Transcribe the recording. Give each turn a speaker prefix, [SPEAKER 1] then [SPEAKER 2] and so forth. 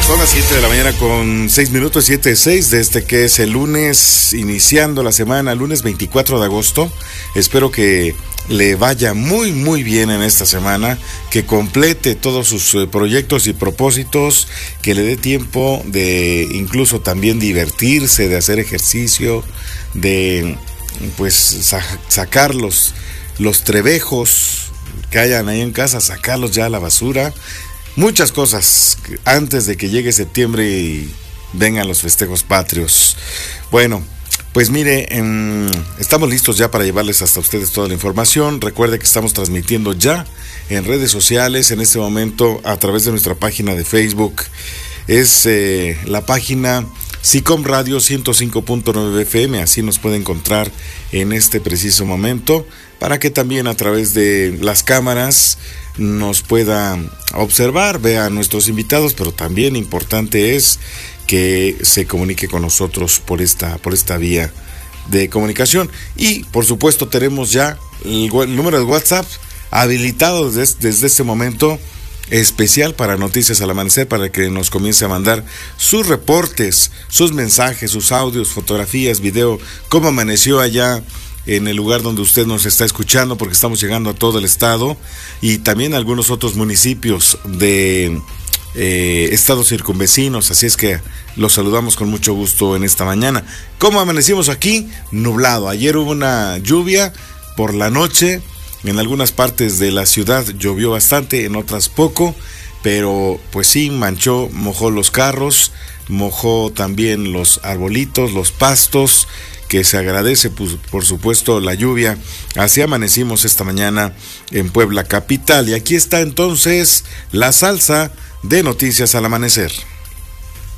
[SPEAKER 1] Son las 7 de la mañana con 6 minutos, 7:06, desde que es el lunes, iniciando la semana, lunes 24 de agosto. Espero que le vaya muy, muy bien en esta semana, que complete todos sus proyectos y propósitos, que le dé tiempo de incluso también divertirse, de hacer ejercicio, de pues sacar los trebejos que hayan ahí en casa, sacarlos ya a la basura. Muchas cosas antes de que llegue septiembre y vengan los festejos patrios. Bueno, pues mire, estamos listos ya para llevarles hasta ustedes toda la información. Recuerde que estamos transmitiendo ya en redes sociales en este momento a través de nuestra página de Facebook. Es la página SICOM Radio 105.9 FM, así nos puede encontrar en este preciso momento, para que también a través de las cámaras nos pueda observar, vea a nuestros invitados, pero también importante es que se comunique con nosotros por esta vía de comunicación. Y por supuesto tenemos ya el número de WhatsApp habilitado desde este momento, especial para Noticias al Amanecer, para que nos comience a mandar sus reportes, sus mensajes, sus audios, fotografías, video, cómo amaneció allá en el lugar donde usted nos está escuchando, porque estamos llegando a todo el estado y también a algunos otros municipios de estados circunvecinos, así es que los saludamos con mucho gusto en esta mañana. ¿Cómo amanecimos aquí? Nublado. Ayer hubo una lluvia por la noche, en algunas partes de la ciudad llovió bastante, en otras poco, pero pues sí, mojó los carros, mojó también los arbolitos, los pastos, que se agradece pues, por supuesto la lluvia. Así amanecimos esta mañana en Puebla capital. Y aquí está entonces la salsa de Noticias al Amanecer.